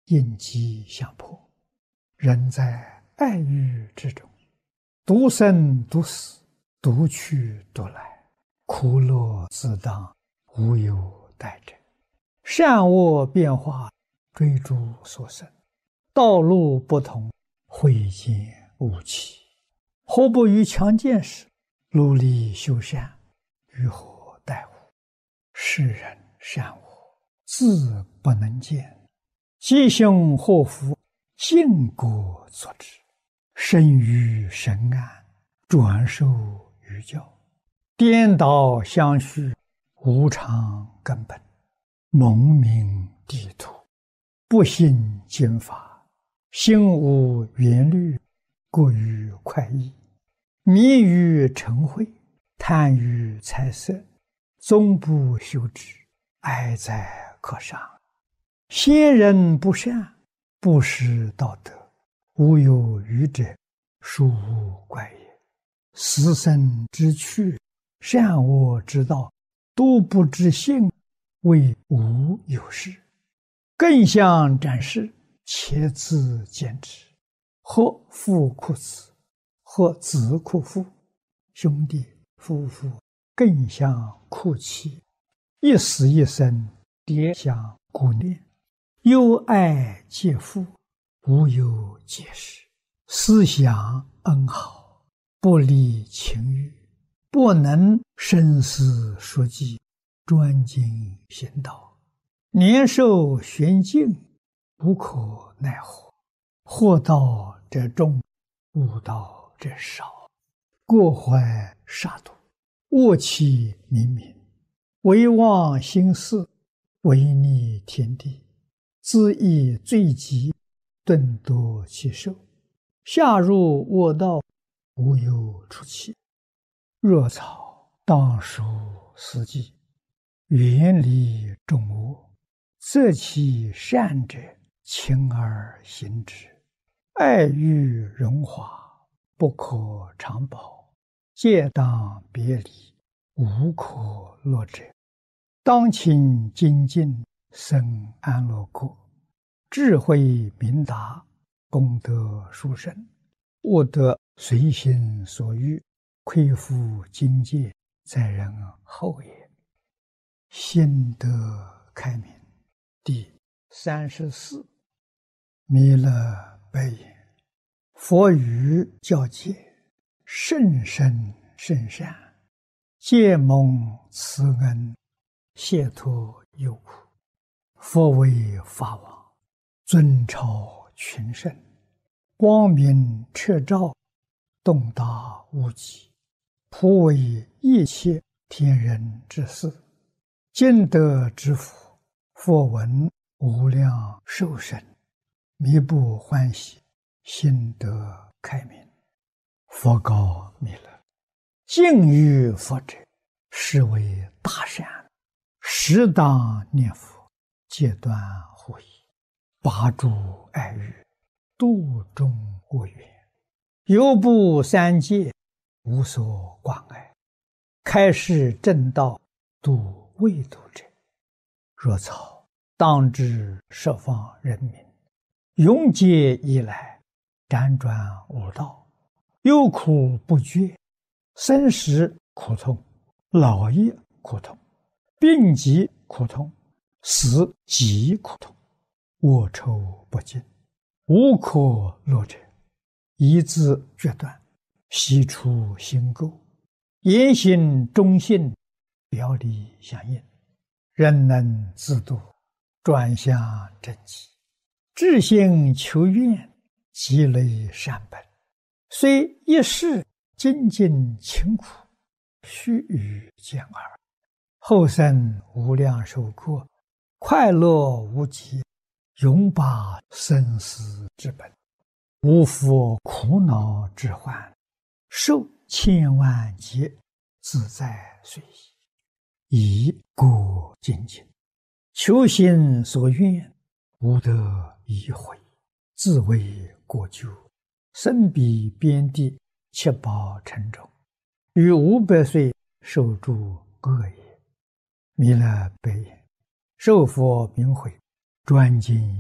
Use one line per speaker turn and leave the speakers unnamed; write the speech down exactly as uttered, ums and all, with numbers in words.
应激相迫，人在爱欲之中，独生独死，独去独来，苦乐自当，无有待者。善恶变化，追逐所生，道路不同，慧见无期。何不于强健时，努力修善，于何待乎？世人善恶，自不能见，吉凶祸福，尽果作之。生于神安，转受于教，颠倒相续，无常根本，蒙名地土，不信经法，心无缘虑，过于快意，迷于嗔恚，贪于财色，终不修之，哀哉可伤。先人不善，不识道德，无有余者，殊无怪也。死生之趣，善恶之道，都不知性，谓无有事。更相展示，且自见之。或父哭子，或子哭父，兄弟夫妇更相哭泣，一死一生，迭相顾念，忧爱皆负，无有解释。思想恩好，不离情欲，不能深思熟记，专精行道，年寿玄静，无可奈何。惑道者众，悟道者少，过怀杀戮，恶气冥冥，唯忘心事，违逆天地，自益罪极，顿夺其寿，下入恶道，无有出期。若草当属死地，远离众恶，择其善者，勤而行之。爱欲荣华，不可长保，戒当别离，无可乐者。当勤精进，生安乐国，智慧明达，功德殊胜，悟得随心所欲，亏负境界，在人后也。心得开明。第三十四。弥勒白言：佛语教戒，甚深甚善，皆蒙慈恩，解脱忧苦。佛为法王，尊超群圣，光明彻照，洞达无极，普为一切天人之事。今得之福，佛闻无量寿生，弥不欢喜，心得开明。佛告弥勒：敬于佛者，是为大善，适当念佛，戒断护疑，拔除爱欲，度众恶缘，犹不三界，无所关爱，开示正道，度未度者。若草当知十方人民，永劫以来，辗转无道，忧苦不绝，生死苦痛，老业苦痛，病疾苦痛，死极苦痛，恶臭不尽，无可乐者。一字决断，悉出心垢，言行忠信，表里相应，人能自度，转向正极，至心求愿，积累善本，虽一世精进勤苦，须臾见耳，后生无量寿过，快乐无极，永拔生死之本，无复苦恼之患，受千万劫，自在随意，以过精进，求心所愿，无得已悔，自为过咎，身彼边地，七宝沉重，于五百岁受诸恶也。弥勒白言：受佛名诲，专精